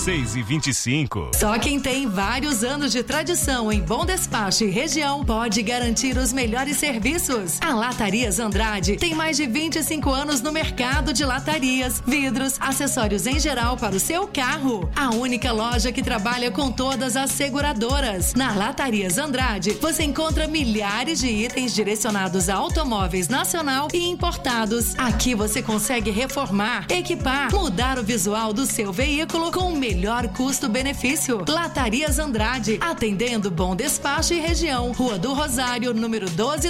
26 e 25. Só quem tem vários anos de tradição em Bom Despacho e região pode garantir os melhores serviços. A Latarias Andrade tem mais de 25 anos no mercado de latarias, vidros, acessórios em geral para o seu carro. A única loja que trabalha com todas as seguradoras. Na Latarias Andrade, você encontra milhares de itens direcionados a automóveis nacional e importados. Aqui você consegue reformar, equipar, mudar o visual do seu veículo com o melhor custo-benefício. Latarias Andrade, atendendo Bom Despacho e região. Rua do Rosário, número 12.